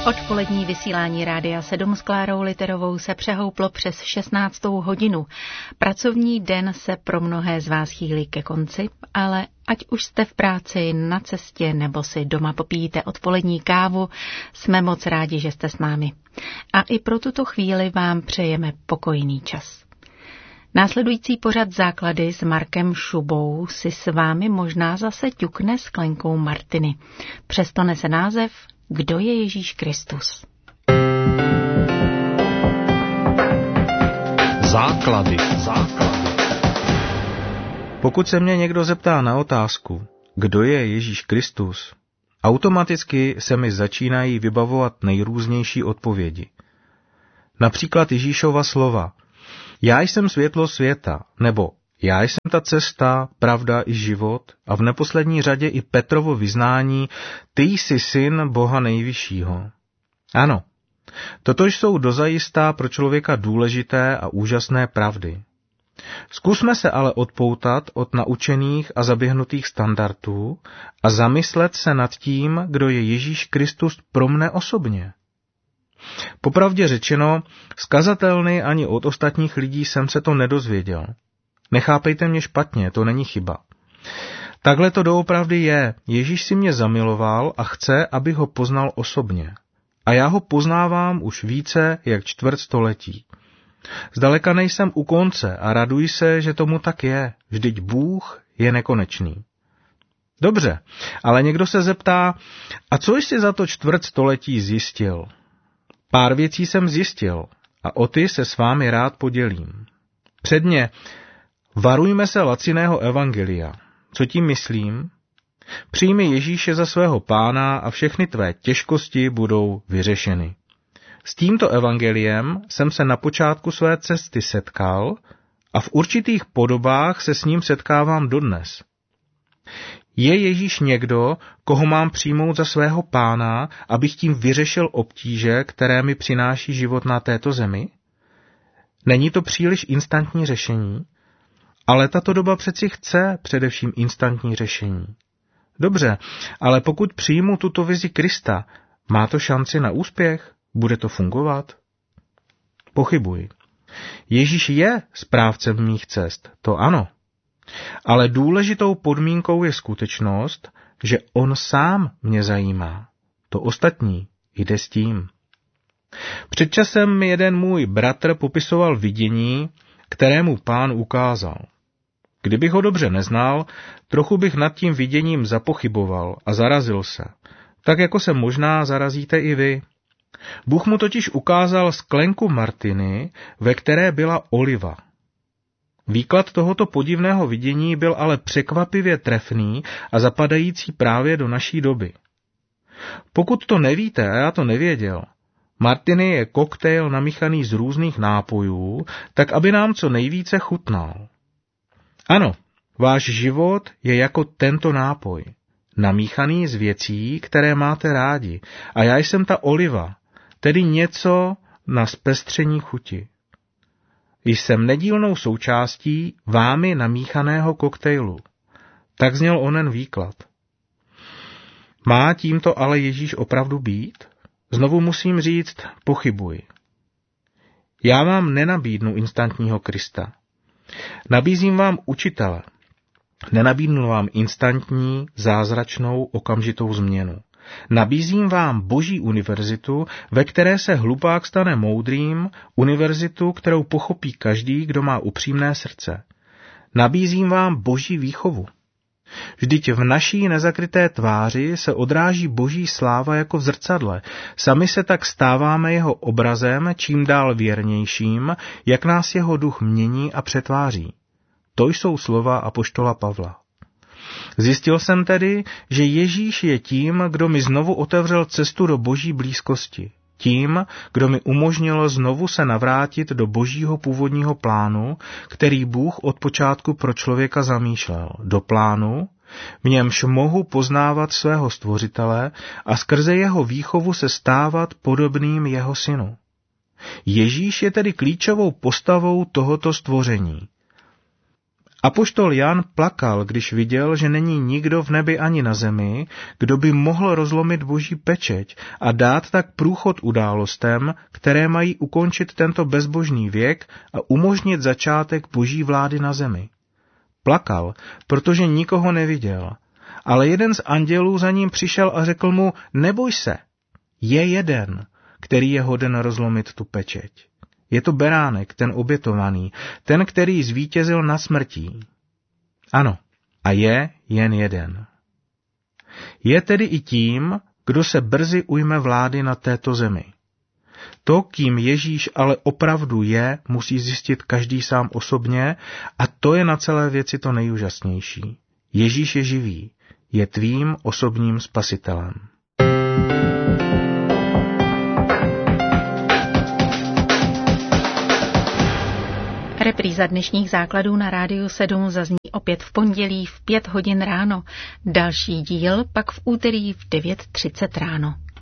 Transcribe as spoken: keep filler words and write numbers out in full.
Odpolední vysílání Rádia sedm s Klárou Literovou se přehouplo přes šestnáctou hodinu. Pracovní den se pro mnohé z vás chýlí ke konci, ale ať už jste v práci, na cestě nebo si doma popíjíte odpolední kávu, jsme moc rádi, že jste s námi. A i pro tuto chvíli vám přejeme pokojný čas. Následující pořad Základy s Markem Šubou si s vámi možná zase ťukne sklenkou Martiny. Přesto nese název Kdo je Ježíš Kristus? Základy. Základy. Pokud se mě někdo zeptá na otázku, kdo je Ježíš Kristus, automaticky se mi začínají vybavovat nejrůznější odpovědi. Například Ježíšova slova: Já jsem světlo světa, nebo já jsem ta cesta, pravda i život, a v neposlední řadě i Petrovo vyznání: Ty jsi syn Boha nejvyššího. Ano, toto jsou dozajistá pro člověka důležité a úžasné pravdy. Zkusme se ale odpoutat od naučených a zaběhnutých standardů a zamyslet se nad tím, kdo je Ježíš Kristus pro mne osobně. Popravdě řečeno, z kazatelny ani od ostatních lidí jsem se to nedozvěděl. Nechápejte mě špatně, to není chyba. Takhle to doopravdy je. Ježíš si mě zamiloval a chce, abych ho poznal osobně. A já ho poznávám už více jak čtvrt století. Zdaleka nejsem u konce a raduji se, že tomu tak je. Vždyť Bůh je nekonečný. Dobře, ale někdo se zeptá, a co jsi za to čtvrt století zjistil? Pár věcí jsem zjistil a o ty se s vámi rád podělím. Předně, varujme se laciného evangelia. Co tím myslím? Přijmi Ježíše za svého pána a všechny tvé těžkosti budou vyřešeny. S tímto evangeliem jsem se na počátku své cesty setkal a v určitých podobách se s ním setkávám dodnes. Je Ježíš někdo, koho mám přijmout za svého pána, abych tím vyřešil obtíže, které mi přináší život na této zemi? Není to příliš instantní řešení? Ale tato doba přeci chce především instantní řešení. Dobře, ale pokud přijmu tuto vizi Krista, má to šanci na úspěch? Bude to fungovat? Pochybuji. Ježíš je správcem mých cest, to ano. Ale důležitou podmínkou je skutečnost, že on sám mě zajímá. To ostatní jde s tím. Před časem mi jeden můj bratr popisoval vidění, kterému Pán ukázal. Kdybych ho dobře neznal, trochu bych nad tím viděním zapochyboval a zarazil se, tak jako se možná zarazíte i vy. Bůh mu totiž ukázal sklenku Martiny, ve které byla oliva. Výklad tohoto podivného vidění byl ale překvapivě trefný a zapadající právě do naší doby. Pokud to nevíte, a já to nevěděl, Martiny je koktejl namíchaný z různých nápojů, tak aby nám co nejvíce chutnal. Ano, váš život je jako tento nápoj, namíchaný z věcí, které máte rádi, a já jsem ta oliva, tedy něco na zpestření chuti. Jsem nedílnou součástí vámi namíchaného koktejlu. Tak zněl onen výklad. Má tímto ale Ježíš opravdu být? Znovu musím říct, pochybuji. Já vám nenabídnu instantního Krista. Nabízím vám učitele. Nenabídnu vám instantní, zázračnou, okamžitou změnu. Nabízím vám Boží univerzitu, ve které se hlupák stane moudrým, univerzitu, kterou pochopí každý, kdo má upřímné srdce. Nabízím vám Boží výchovu. Vždyť v naší nezakryté tváři se odráží Boží sláva jako v zrcadle. Sami se tak stáváme jeho obrazem čím dál věrnějším, jak nás jeho duch mění a přetváří. To jsou slova apoštola Pavla. Zjistil jsem tedy, že Ježíš je tím, kdo mi znovu otevřel cestu do Boží blízkosti. Tím, kdo mi umožnil znovu se navrátit do Božího původního plánu, který Bůh od počátku pro člověka zamýšlel. Do plánu, v němž mohu poznávat svého stvořitele a skrze jeho výchovu se stávat podobným jeho synu. Ježíš je tedy klíčovou postavou tohoto stvoření. Apoštol Jan plakal, když viděl, že není nikdo v nebi ani na zemi, kdo by mohl rozlomit boží pečeť a dát tak průchod událostem, které mají ukončit tento bezbožný věk a umožnit začátek boží vlády na zemi. Plakal, protože nikoho neviděl, ale jeden z andělů za ním přišel a řekl mu, neboj se, je jeden, který je hoden rozlomit tu pečeť. Je to beránek, ten obětovaný, ten, který zvítězil nad smrtí. Ano, a je jen jeden. Je tedy i tím, kdo se brzy ujme vlády na této zemi. To, kým Ježíš ale opravdu je, musí zjistit každý sám osobně a to je na celé věci to nejúžasnější. Ježíš je živý, je tvým osobním spasitelem. Repríza dnešních základů na Rádiu sedm zazní opět v pondělí v pět hodin ráno. Další díl pak v úterý v devět třicet ráno.